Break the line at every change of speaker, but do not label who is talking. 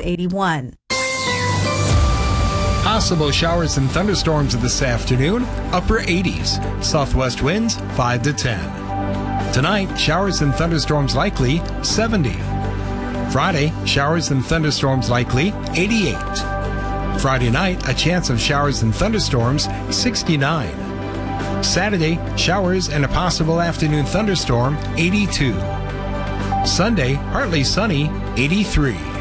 81.
Possible showers and thunderstorms this afternoon, upper 80s. Southwest winds 5 to 10. Tonight, showers and thunderstorms likely, 70. Friday, showers and thunderstorms likely, 88. Friday night, a chance of showers and thunderstorms, 69. Saturday, showers and a possible afternoon thunderstorm, 82. Sunday, partly sunny, 83.